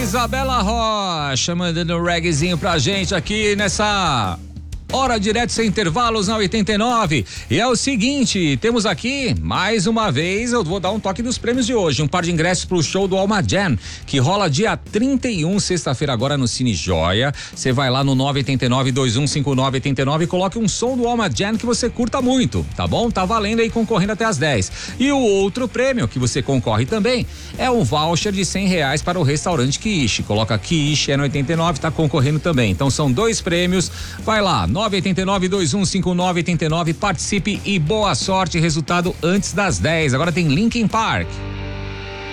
Isabela Rocha mandando um reggaezinho pra gente aqui nessa hora direto sem intervalos na 89. E é o seguinte, temos aqui mais uma vez, eu vou dar um toque dos prêmios de hoje, um par de ingressos pro show do Alma Jam, que rola dia 31, sexta-feira agora no Cine Joia. Você vai lá no 989-2159-89 e coloque um som do Alma Jam que você curta muito, tá bom? Tá valendo aí, concorrendo até as 10. E o outro prêmio que você concorre também é um voucher de R$100 para o restaurante Quiche. Coloca Quiche, é no 89, tá concorrendo também. Então são dois prêmios, vai lá, 989-2159-89, participe e boa sorte, resultado antes das 10. Agora tem Linkin Park.